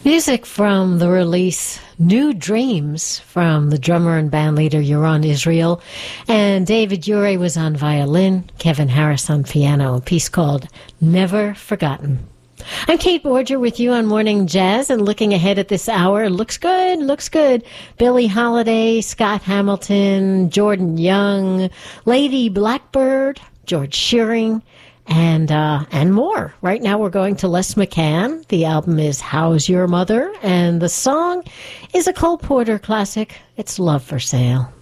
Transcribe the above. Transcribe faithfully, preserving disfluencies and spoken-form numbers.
Music from the release New Dreams from the drummer and bandleader Yaron Israel. And David Ure was on violin, Kevin Harris on piano, a piece called Never Forgotten. I'm Kate Borger with you on Morning Jazz, and looking ahead at this hour, looks good, looks good. Billie Holiday, Scott Hamilton, Jordan Young, Lady Blackbird, George Shearing, and uh, and more. Right now we're going to Les McCann. The album is How's Your Mother? And the song is a Cole Porter classic. It's Love for Sale.